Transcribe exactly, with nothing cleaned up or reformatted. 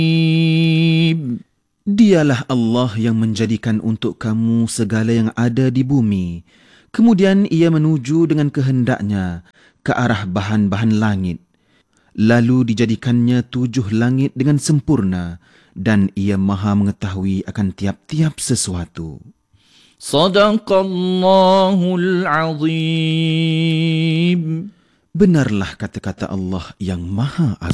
Dialah Allah yang menjadikan untuk kamu segala yang ada di bumi. Kemudian ia menuju dengan kehendaknya ke arah bahan-bahan langit. Lalu dijadikannya tujuh langit dengan sempurna dan ia maha mengetahui akan tiap-tiap sesuatu. Sadaqallahul Azim. Benarlah kata-kata Allah yang maha agung.